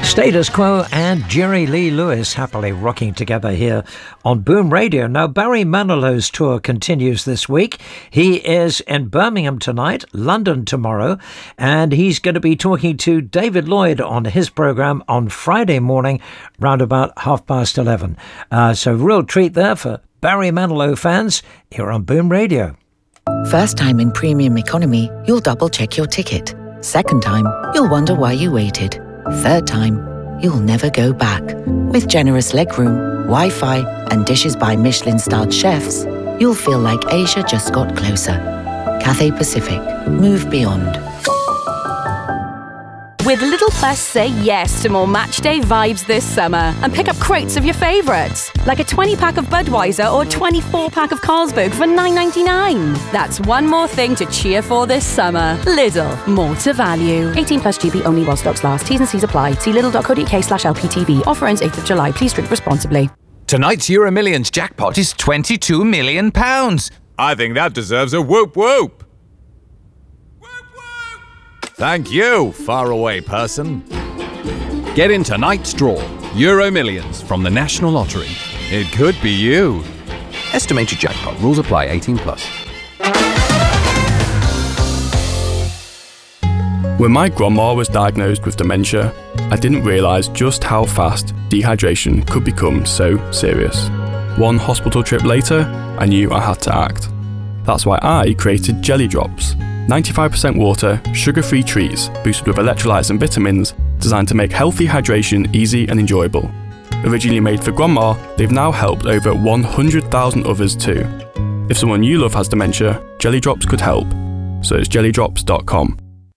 Status Quo and Jerry Lee Lewis happily rocking together here on Boom Radio. Now, Barry Manilow's tour continues this week. He is in Birmingham tonight, London tomorrow, and he's going to be talking to David Lloyd on his programme on Friday morning, round about 11:30. So real treat there for Barry Manilow fans here on Boom Radio. First time in premium economy, you'll double check your ticket. Second time, you'll wonder why you waited. Third time, you'll never go back. With generous legroom, Wi-Fi, and dishes by Michelin-starred chefs, you'll feel like Asia just got closer. Cathay Pacific. Move beyond. With Lidl Plus, say yes to more matchday vibes this summer and pick up crates of your favourites, like a 20-pack of Budweiser or a 24-pack of Carlsberg for $9.99. That's one more thing to cheer for this summer. Lidl, more to value. 18 plus GB only while stocks last. T's and C's apply. See lidl.co.uk/LPTV. Offer ends 8th of July. Please drink responsibly. Tonight's Euro Millions jackpot is £22 million. I think that deserves a whoop whoop. Thank you, faraway person. Get in tonight's draw. Euro Millions from the National Lottery. It could be you. Estimated jackpot. Rules apply. 18 plus. When my grandma was diagnosed with dementia, I didn't realise just how fast dehydration could become so serious. One hospital trip later, I knew I had to act. That's why I created Jelly Drops. 95% water, sugar-free treats boosted with electrolytes and vitamins designed to make healthy hydration easy and enjoyable. Originally made for grandma, they've now helped over 100,000 others too. If someone you love has dementia, Jelly Drops could help. So it's jellydrops.com.